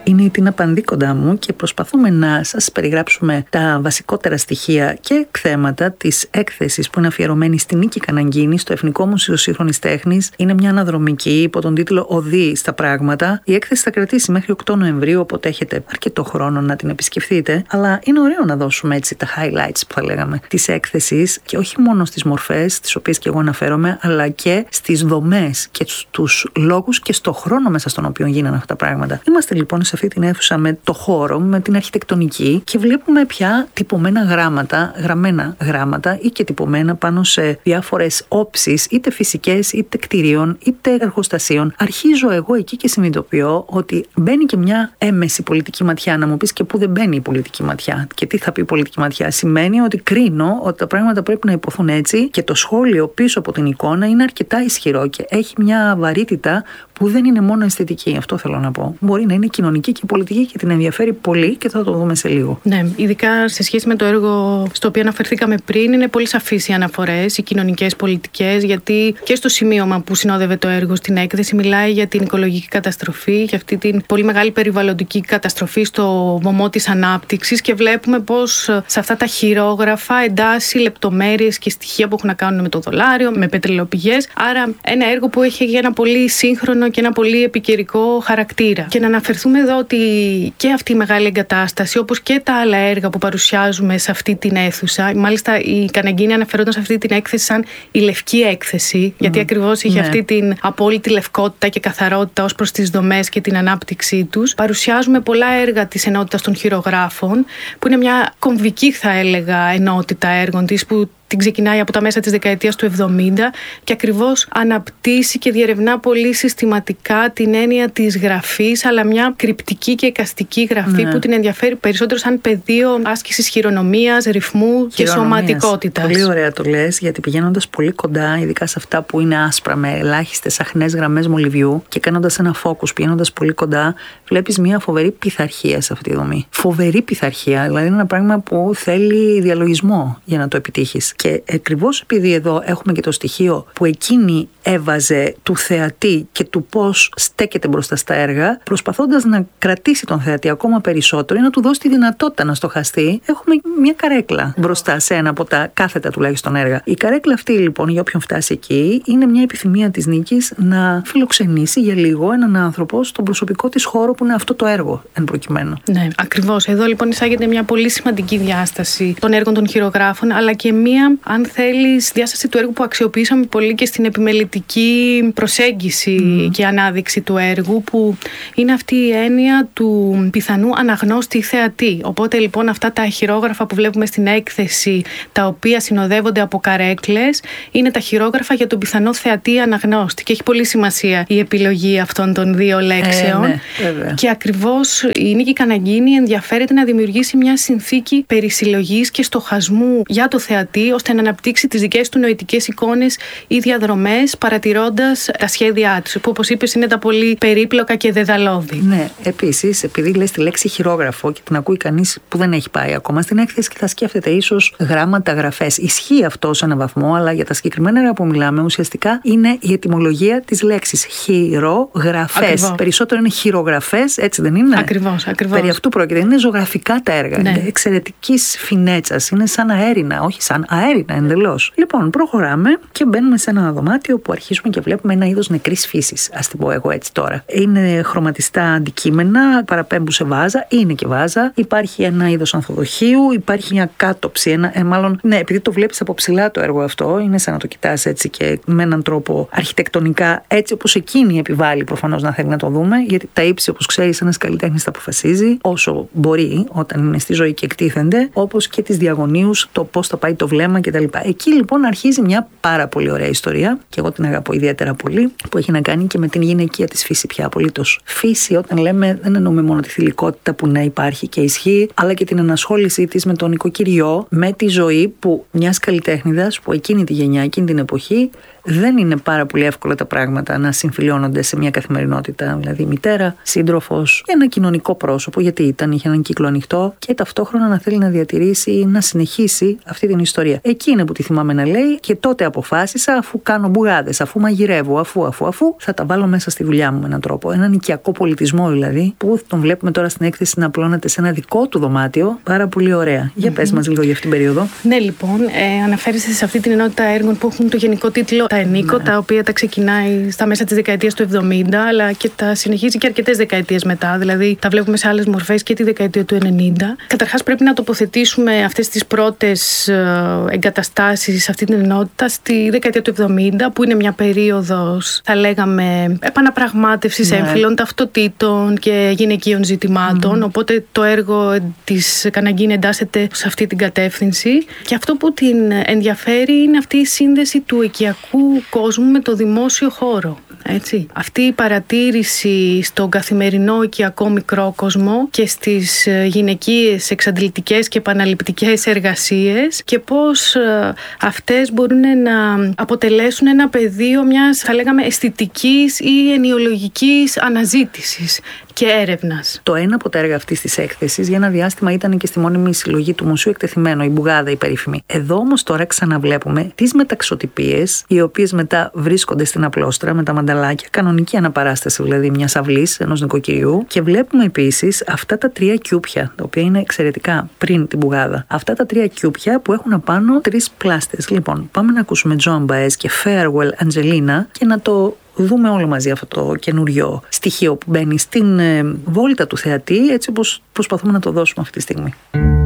Είναι η Τίνα Πανδή κοντά μου και προσπαθούμε να σας περιγράψουμε τα βασικότερα στοιχεία και θέματα της έκθεσης που είναι αφιερωμένη στη Νίκη Καναγκίνη στο Εθνικό Μουσείο Σύγχρονης Τέχνης. Είναι μια αναδρομική υπό τον τίτλο «Οδοί στα πράγματα». Η έκθεση θα κρατήσει μέχρι 8 Νοεμβρίου, οπότε έχετε αρκετό χρόνο να την επισκεφθείτε. Αλλά είναι ωραίο να δώσουμε έτσι τα highlights που θα λέγαμε της έκθεσης και όχι μόνο στις μορφές, τις οποίες και εγώ αναφέρομαι, αλλά και στις δομές και στους λόγους και στο χρόνο μέσα στον οποίο γίνανε αυτά τα πράγματα. Είμαστε λοιπόν σε αυτή την αίθουσα με το χώρο, με την αρχιτεκτονική και βλέπουμε πια τυπωμένα γράμματα, γραμμένα γράμματα ή και τυπωμένα πάνω σε διάφορες όψεις, είτε φυσικές, είτε κτηρίων, είτε εργοστασίων. Αρχίζω εγώ εκεί και συνειδητοποιώ ότι μπαίνει και μια έμμεση πολιτική ματιά. Να μου πεις και πού δεν μπαίνει η πολιτική ματιά. Και τι θα πει η πολιτική ματιά? Σημαίνει ότι κρίνω ότι τα πράγματα πρέπει να υποθούν έτσι και το σχόλιο πίσω από την εικόνα είναι αρκετά ισχυρό και έχει μια βαρύτητα που δεν είναι μόνο αισθητική. Αυτό θέλω να πω. Μπορεί να είναι κοινωνική και πολιτική και την ενδιαφέρει πολύ και θα το δούμε σε λίγο. Ναι, ειδικά σε σχέση με το έργο στο οποίο αναφερθήκαμε πριν, είναι πολύ σαφείς οι αναφορές, οι κοινωνικές, πολιτικές, γιατί και στο σημείωμα που συνόδευε το έργο στην έκθεση μιλάει για την οικολογική καταστροφή, για αυτή την πολύ μεγάλη περιβαλλοντική καταστροφή στο βωμό της ανάπτυξης και βλέπουμε πως σε αυτά τα χειρόγραφα εντάσσει λεπτομέρειες και στοιχεία που έχουν να κάνουν με το δολάριο, με πετρελαιοπηγές. Άρα ένα έργο που έχει ένα πολύ σύγχρονο και ένα πολύ επικαιρικό χαρακτήρα. Και να αναφερθούμε εδώ ότι και αυτή η μεγάλη εγκατάσταση, όπως και τα άλλα έργα που παρουσιάζουμε σε αυτή την αίθουσα, μάλιστα η Καναγκίνη αναφερόταν σε αυτή την έκθεση σαν η λευκή έκθεση, γιατί ακριβώς είχε αυτή την απόλυτη λευκότητα και καθαρότητα ως προς τις δομές και την ανάπτυξή τους. Παρουσιάζουμε πολλά έργα της ενότητας των χειρογράφων, που είναι μια κομβική, θα έλεγα, ενότητα έργων της, που την ξεκινάει από τα μέσα της δεκαετίας του 70 και ακριβώς αναπτύσσει και διερευνά πολύ συστηματικά την έννοια της γραφής, αλλά μια κρυπτική και εικαστική γραφή που την ενδιαφέρει περισσότερο σαν πεδίο άσκησης χειρονομίας, ρυθμού και σωματικότητας. Πολύ ωραία το λες, γιατί πηγαίνοντας πολύ κοντά, ειδικά σε αυτά που είναι άσπρα με ελάχιστες αχνές γραμμές μολυβιού και κάνοντας ένα focus, πηγαίνοντας πολύ κοντά, βλέπεις μια φοβερή πειθαρχία σε αυτή τη δομή. Φοβερή πειθαρχία, δηλαδή είναι ένα πράγμα που θέλει διαλογισμό για να το επιτύχεις. Και ακριβώς επειδή εδώ έχουμε και το στοιχείο που εκείνη έβαζε του θεατή και του πώς στέκεται μπροστά στα έργα, προσπαθώντας να κρατήσει τον θεατή ακόμα περισσότερο ή να του δώσει τη δυνατότητα να στοχαστεί, έχουμε μια καρέκλα μπροστά σε ένα από τα κάθετα τουλάχιστον έργα. Η καρέκλα αυτή λοιπόν, για όποιον φτάσει εκεί, είναι μια επιθυμία της Νίκης να φιλοξενήσει για λίγο έναν άνθρωπο στον προσωπικό της χώρο που είναι αυτό το έργο εν προκειμένου. Ναι, ακριβώς. Εδώ λοιπόν εισάγεται μια πολύ σημαντική διάσταση των έργων των χειρογράφων, αλλά και μια, αν θέλεις, διάσταση του έργου που αξιοποιήσαμε πολύ και στην επιμελητική προσέγγιση και ανάδειξη του έργου, που είναι αυτή η έννοια του πιθανού αναγνώστη θεατή. Οπότε λοιπόν αυτά τα χειρόγραφα που βλέπουμε στην έκθεση, τα οποία συνοδεύονται από καρέκλες, είναι τα χειρόγραφα για τον πιθανό θεατή αναγνώστη. Και έχει πολύ σημασία η επιλογή αυτών των δύο λέξεων. Ναι, και ακριβώς η Νίκη Καναγκίνη ενδιαφέρεται να δημιουργήσει μια συνθήκη περισυλλογής και στοχασμού για το θεατή, ώστε να αναπτύξει τις δικές του νοητικές εικόνες ή διαδρομές, παρατηρώντας τα σχέδιά τους, που όπως είπες είναι τα πολύ περίπλοκα και δεδαλώδη. Ναι, επίσης, επειδή λες τη λέξη χειρόγραφο και την ακούει κανείς που δεν έχει πάει ακόμα στην έκθεση και θα σκέφτεται ίσως γράμματα, γραφές. Ισχύει αυτό σε έναν βαθμό, αλλά για τα συγκεκριμένα έργα που μιλάμε, ουσιαστικά είναι η ετυμολογία της λέξης χειρογραφές. Περισσότερο είναι χειρογραφές, έτσι δεν είναι? Ακριβώς. Περί αυτού πρόκειται. Είναι ζωγραφικά τα έργα. Ναι. Είναι εξαιρετικής φινέτσας. Είναι σαν αέρινα, όχι σαν αέρινα εντελώς. Λοιπόν, προχωράμε και μπαίνουμε σε ένα δωμάτιο που αρχίζουμε και βλέπουμε ένα είδος νεκρής φύσης. Ας την πω εγώ έτσι τώρα. Είναι χρωματιστά αντικείμενα, παραπέμπουν σε βάζα, είναι και βάζα. Υπάρχει ένα είδος ανθοδοχείου, υπάρχει μια κάτοψη. Επειδή το βλέπεις από ψηλά το έργο αυτό, είναι σαν να το κοιτάς έτσι και με έναν τρόπο αρχιτεκτονικά, έτσι όπως εκείνη επιβάλλει προφανώς να θέλει να το δούμε, γιατί τα ύψη, όπως ξέρεις, ένας καλλιτέχνης τα αποφασίζει όσο μπορεί όταν είναι στη ζωή και εκτίθενται, όπως και τις διαγωνίους, το πώς θα πάει το βλέμμα κτλ. Εκεί λοιπόν αρχίζει μια πάρα πολύ ωραία ιστορία, και εγώ την αγαπώ ιδιαίτερα πολύ, που έχει να κάνει και με την γυναικεία της φύση πια απολύτως. Φύση, όταν λέμε, δεν εννοούμε μόνο τη θηλυκότητα που να υπάρχει και ισχύει, αλλά και την ενασχόλησή της με τον οικοκυριό, με τη ζωή που μιας καλλιτέχνηδας που εκείνη τη γενιά, εκείνη την εποχή δεν είναι πάρα πολύ εύκολα τα πράγματα να συμφιλιώνονται σε μια καθημερινότητα. Δηλαδή, μητέρα, σύντροφος, ένα κοινωνικό πρόσωπο, γιατί είχε έναν κύκλο ανοιχτό και ταυτόχρονα να θέλει να διατηρήσει ή να συνεχίσει αυτή την ιστορία. Εκεί είναι που τη θυμάμαι να λέει, και τότε αποφάσισα, αφού κάνω μπουγάδες, αφού μαγειρεύω, αφού, θα τα βάλω μέσα στη δουλειά μου με έναν τρόπο. Έναν οικιακό πολιτισμό δηλαδή, που τον βλέπουμε τώρα στην έκθεση να απλώνεται σε ένα δικό του δωμάτιο. Πάρα πολύ ωραία. Για πες μας λίγο για αυτήν την περίοδο. Ναι, λοιπόν, αναφέρεστε σε αυτή την ενότητα έργων που έχουν το γενικό τίτλο Τα Ενίκο, τα οποία τα ξεκινάει στα μέσα της δεκαετίας του 70, αλλά και τα συνεχίζει και αρκετές δεκαετίες μετά. Δηλαδή, τα βλέπουμε σε άλλες μορφές και τη δεκαετία του 90. Καταρχάς, πρέπει να τοποθετήσουμε αυτές τις πρώτες εγκαταστάσεις σε αυτή την ενότητα στη δεκαετία του 70, που είναι μια περίοδος, θα λέγαμε, επαναπραγμάτευσης έμφυλων ταυτοτήτων και γυναικείων ζητημάτων. Οπότε το έργο της Καναγκίνη εντάσσεται σε αυτή την κατεύθυνση. Και αυτό που την ενδιαφέρει είναι αυτή η σύνδεση του οικιακού κόσμου με το δημόσιο χώρο. Έτσι. Αυτή η παρατήρηση στον καθημερινό οικιακό μικρό κόσμο και στις γυναικείες εξαντλητικές και επαναληπτικές εργασίες, και πώς αυτές μπορούν να αποτελέσουν ένα πεδίο μιας, θα λέγαμε, αισθητικής ή ενοιολογικής αναζήτησης και έρευνας. Το ένα από τα έργα αυτής της έκθεσης για ένα διάστημα ήταν και στη μόνιμη συλλογή του Μουσείου Εκτεθειμένο, η Μπουγάδα η περίφημη. Εδώ όμως τώρα ξαναβλέπουμε τις μεταξωτυπίες, οι οποίες μετά βρίσκονται στην απλόστρα με τα μανταλάκια, κανονική αναπαράσταση δηλαδή μιας αυλής, ενός νοικοκυριού, και βλέπουμε επίσης αυτά τα 3 κιούπια, τα οποία είναι εξαιρετικά πριν την Μπουγάδα. Αυτά τα 3 κιούπια που έχουν απάνω 3 πλάστες. Λοιπόν, πάμε να ακούσουμε Joan Baez και Farewell Angelina και να το δούμε όλο μαζί αυτό το καινούριο στοιχείο που μπαίνει στην βόλτα του θεατή, έτσι όπως προσπαθούμε να το δώσουμε αυτή τη στιγμή.